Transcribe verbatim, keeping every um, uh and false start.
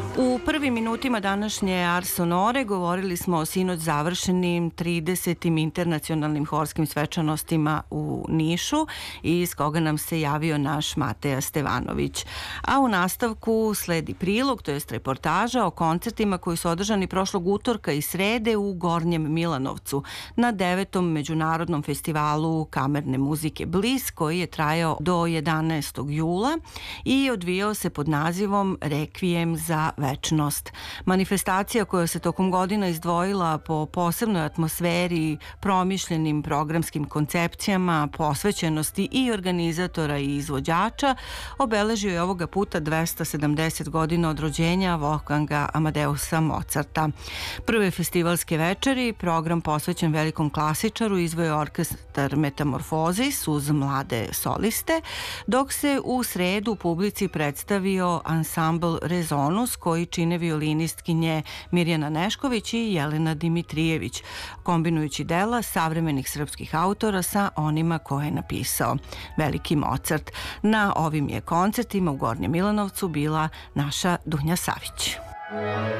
U prvim minutima današnje Ars Sonore govorili smo o sinoć završenim tridesetim internacionalnim horskim svečanostima u Nišu, iz koga nam se javio naš Mateja Stevanović. A u nastavku sledi prilog, to jest reportaža o koncertima koji su održani prošlog utorka i srede u Gornjem Milanovcu na devetom međunarodnom festivalu kamerne muzike Bliss, koji je trajao do jedanaestog jula i odvijao se pod nazivom Rekvijem za večnost. Manifestacija koja se tokom godina izdvojila po posebnoj atmosferi, promišljenim programskim koncepcijama, posvećenosti i organizatora i izvođača, obeležio je ovoga puta dvesta sedamdeset godina od rođenja Wolfganga Amadeusa Mozarta. Prve festivalske večeri, program posvećen velikom klasičaru, izveo orkestar Metamorfozis uz mlade soliste, dok se u sredu publici predstavio ansambl Rezonus, koji čine violinistkinje Mirjana Nešković i Jelena Dimitrijević, kombinujući dela savremenih srpskih autora sa onima koje je napisao veliki Mozart. Na ovim je koncertima u Gornjem Milanovcu bila naša Dunja Savić.